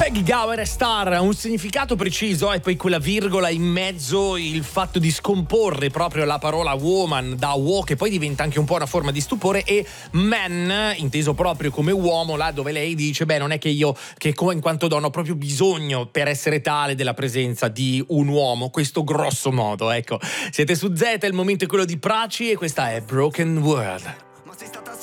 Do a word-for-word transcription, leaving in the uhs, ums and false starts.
Peggy Gao Star ha un significato preciso e poi quella virgola in mezzo, il fatto di scomporre proprio la parola woman da wo, che poi diventa anche un po' una forma di stupore, e man inteso proprio come uomo, là dove lei dice beh non è che io che come in quanto donna ho proprio bisogno per essere tale della presenza di un uomo, questo grosso modo. Ecco, siete su Z, il momento è quello di Praci e questa è Broken World.